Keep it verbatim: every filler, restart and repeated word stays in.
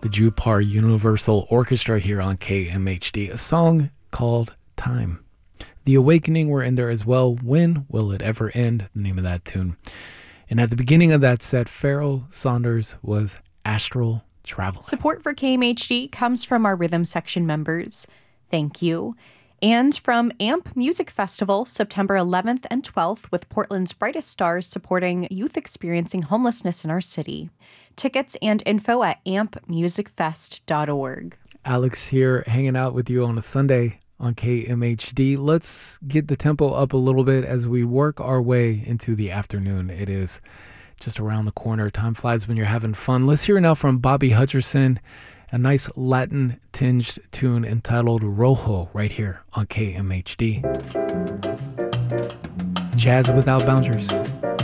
the Jupar Universal Orchestra here on K M H D, a song called Time. The Awakening were in there as well. When Will It Ever End? The name of that tune. And at the beginning of that set, Pharoah Sanders was Astral Traveling. Support for K M H D comes from our Rhythm Section members. Thank you. And from A M P Music Festival, September eleventh and twelfth, with Portland's brightest stars supporting youth experiencing homelessness in our city. Tickets and info at amp music fest dot org. Alex here, hanging out with you on a Sunday on K M H D. Let's get the tempo up a little bit as we work our way into the afternoon. It is just around the corner. Time flies when you're having fun. Let's hear now from Bobby Hutcherson, a nice Latin-tinged tune entitled Rojo, right here on K M H D. Jazz without boundaries.